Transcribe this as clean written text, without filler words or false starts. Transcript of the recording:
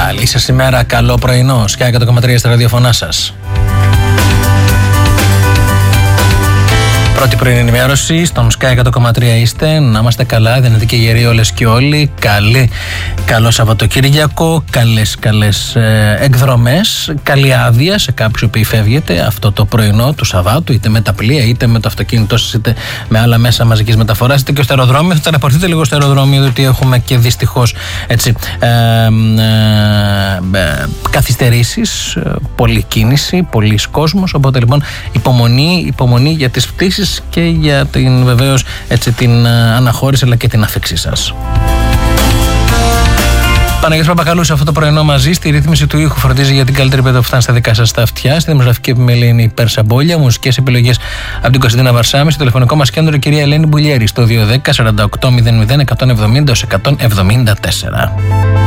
Καλή σας ημέρα, καλό πρωινό. Sky 100,3 στα ραδιοφωνά σας. Πρώτη πρωινή ενημέρωση στον Sky 100,3 είστε. Να είμαστε καλά, δεν είναι και γεροί όλες και όλοι. Καλό Σαββατοκύριακο, καλές εκδρομές, καλή άδεια σε κάποιους που φεύγετε αυτό το πρωινό του Σαββάτου, είτε με τα πλοία, είτε με το αυτοκίνητό σας, είτε με άλλα μέσα μαζικής μεταφοράς, είτε και στο αεροδρόμιο. Θα τηλεπορτείτε λίγο στο αεροδρόμιο, διότι έχουμε και δυστυχώς καθυστερήσεις, πολλή κίνηση, πολλής κόσμος. Οπότε λοιπόν υπομονή για τις πτήσεις και για την βεβαίως την αναχώρηση αλλά και την άφηξή σας. Παναγιώτης Παπακαλούς αυτό το πρωινό μαζί. Στη ρύθμιση του ήχου φροντίζει για την καλύτερη παιδεία που φτάνει στα δικά σας τα αυτιά. Στη δημοσιογραφική επιμέλεια είναι η Πέρσα Μπόλια. Μουσικές επιλογές από την Κωνσταντίνα Βαρσάμι. Στο τηλεφωνικό μας κέντρο η κυρία Ελένη Μπουλιέρη. Στο 210 48 00 170 174.